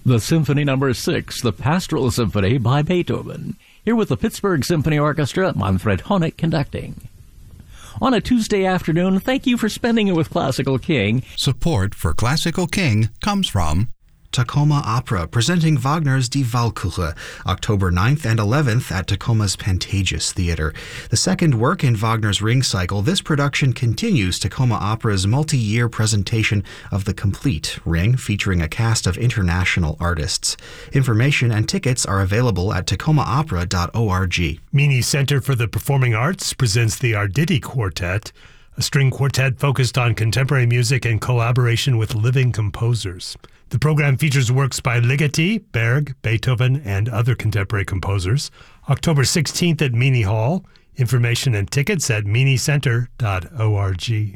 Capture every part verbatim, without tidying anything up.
The Symphony Number Six, the Pastoral Symphony by Beethoven. Here with the Pittsburgh Symphony Orchestra, Manfred Honeck conducting. On a Tuesday afternoon, thank you for spending it with Classical King. Support for Classical King comes from Tacoma Opera, presenting Wagner's Die Walküre, October ninth and eleventh at Tacoma's Pantages Theater. The second work in Wagner's Ring Cycle, this production continues Tacoma Opera's multi-year presentation of the complete Ring, featuring a cast of international artists. Information and tickets are available at tacoma opera dot org. Meany Center for the Performing Arts presents the Arditi Quartet, a string quartet focused on contemporary music and collaboration with living composers. The program features works by Ligeti, Berg, Beethoven, and other contemporary composers. October sixteenth at Meany Hall. Information and tickets at meany center dot org.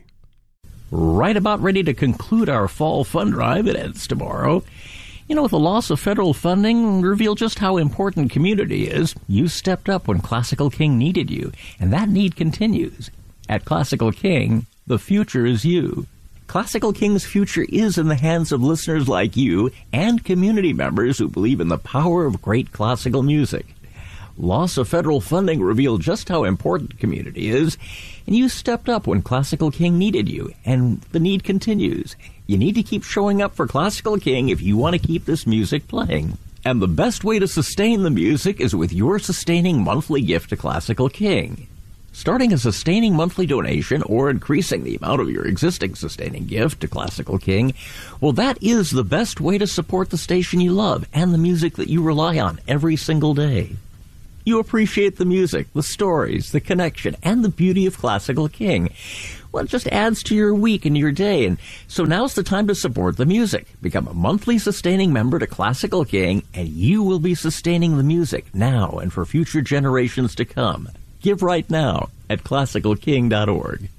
Right about ready to conclude our fall fund drive. It ends tomorrow. You know, with the loss of federal funding, revealed just how important community is. You stepped up when Classical King needed you, and that need continues. At Classical King, the future is you. Classical King's future is in the hands of listeners like you and community members who believe in the power of great classical music. Loss of federal funding revealed just how important community is, and you stepped up when Classical King needed you, and the need continues. You need to keep showing up for Classical King if you want to keep this music playing. And the best way to sustain the music is with your sustaining monthly gift to Classical King. Starting a sustaining monthly donation or increasing the amount of your existing sustaining gift to Classical King, well, that is the best way to support the station you love and the music that you rely on every single day. You appreciate the music, the stories, the connection, and the beauty of Classical King. Well, it just adds to your week and your day, and so now's the time to support the music. Become a monthly sustaining member to Classical King, and you will be sustaining the music now and for future generations to come. Give right now at classical king dot org.